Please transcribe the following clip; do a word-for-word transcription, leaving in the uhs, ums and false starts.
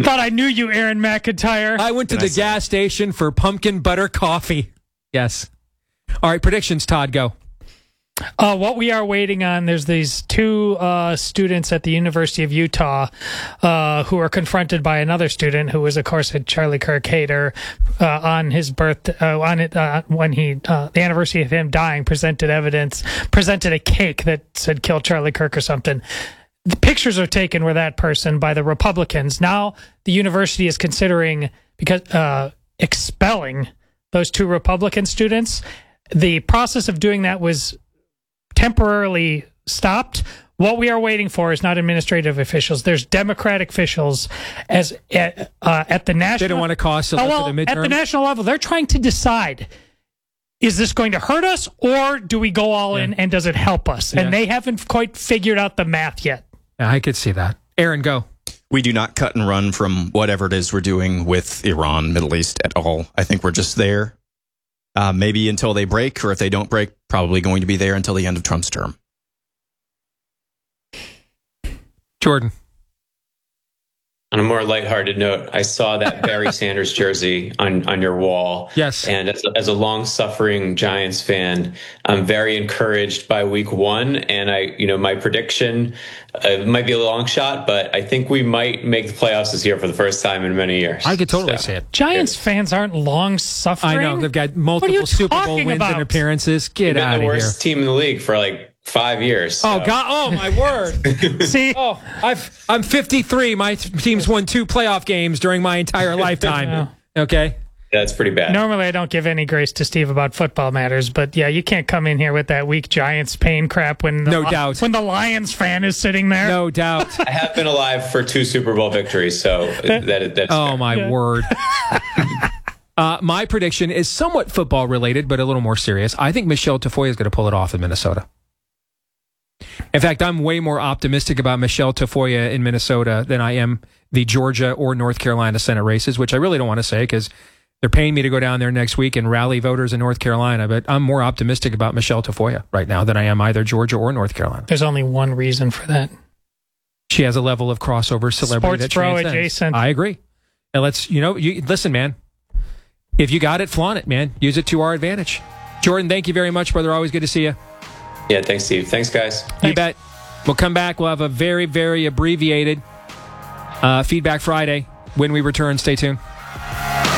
thought I knew you, Aaron McIntyre. I went to the gas station for pumpkin butter coffee. Yes. All right, predictions, Todd, go. Uh, what we are waiting on, there's these two uh, students at the University of Utah uh, who are confronted by another student who was, of course, a Charlie Kirk hater uh, on his birth, uh, on it uh, when he, uh, the anniversary of him dying, presented evidence, presented a cake that said "Kill Charlie Kirk" or something. The pictures are taken with that person by the Republicans. Now the university is considering because uh, expelling those two Republican students. The process of doing that was temporarily stopped. What we are waiting for is not administrative officials. There's Democratic officials as uh, at the national. They don't want to cost a oh, lot well, for the midterm. At the national level, they're trying to decide: is this going to hurt us, or do we go all yeah. in, and does it help us? Yeah. And they haven't quite figured out the math yet. Yeah, I could see that. Aaron, go. We do not cut and run from whatever it is we're doing with Iran, Middle East at all. I think we're just there. Uh, maybe until they break, or if they don't break, probably going to be there until the end of Trump's term. Jordan. On a more lighthearted note, I saw that Barry Sanders jersey on, on your wall. Yes. And as a, as a long-suffering Giants fan, I'm very encouraged by week one. And I, you know, my prediction uh, might be a long shot, but I think we might make the playoffs this year for the first time in many years. I could totally so, see it. Giants yeah. fans aren't long-suffering. I know. They've got multiple Super Bowl wins about? and appearances. Get out of here. The worst team in the league for like five years. So. Oh God! Oh my word! See, oh, I've I'm fifty-three. My team's won two playoff games during my entire lifetime. Yeah. Okay, that's pretty bad. Normally, I don't give any grace to Steve about football matters, but yeah, you can't come in here with that weak Giants pain crap when the, no doubt when the Lions fan is sitting there. No doubt. I have been alive for two Super Bowl victories, so that that's. Oh fair. my yeah. word. Uh, my prediction is somewhat football related, but a little more serious. I think Michelle Tafoya is going to pull it off in Minnesota. In fact, I'm way more optimistic about Michelle Tafoya in Minnesota than I am the Georgia or North Carolina Senate races, which I really don't want to say because they're paying me to go down there next week and rally voters in North Carolina. But I'm more optimistic about Michelle Tafoya right now than I am either Georgia or North Carolina. There's only one reason for that. She has a level of crossover celebrity Sports that pro transcends. adjacent. I agree. And let's, you know, you, listen, man. If you got it, flaunt it, man. Use it to our advantage. Jordan, thank you very much, brother. Always good to see you. Yeah, thanks, Steve. Thanks, guys. You Thanks. bet. We'll come back. We'll have a very, very abbreviated uh, Feedback Friday when we return. Stay tuned.